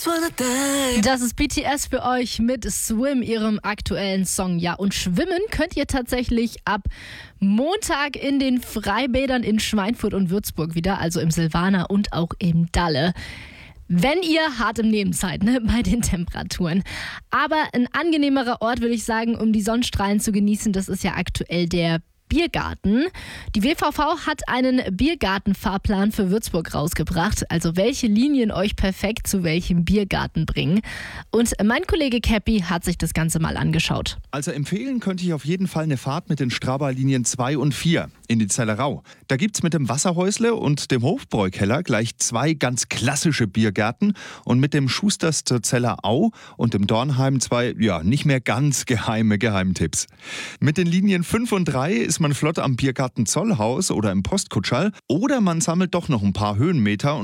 Das ist BTS für euch mit Swim, ihrem aktuellen Song. Ja, und schwimmen könnt ihr tatsächlich ab Montag in den Freibädern in Schweinfurt und Würzburg wieder, also im Silvaner und auch im Dalle. Wenn ihr hart im Nehmen seid, bei den Temperaturen. Aber ein angenehmerer Ort, würde ich sagen, um die Sonnenstrahlen zu genießen, das ist ja aktuell der Biergarten. Die WVV hat einen Biergartenfahrplan für Würzburg rausgebracht, also welche Linien euch perfekt zu welchem Biergarten bringen. Und mein Kollege Cappy hat sich das Ganze mal angeschaut. Also empfehlen könnte ich auf jeden Fall eine Fahrt mit den Straba-Linien 2 und 4 in die Zellerau. Da gibt's mit dem Wasserhäusle und dem Hofbräukeller gleich 2 ganz klassische Biergärten und mit dem Schusters zur Zellerau und dem Dornheim 2, nicht mehr ganz geheime Geheimtipps. Mit den Linien 5 und 3 ist man flott am Biergarten Zollhaus oder im Postkutschall oder man sammelt doch noch ein paar Höhenmeter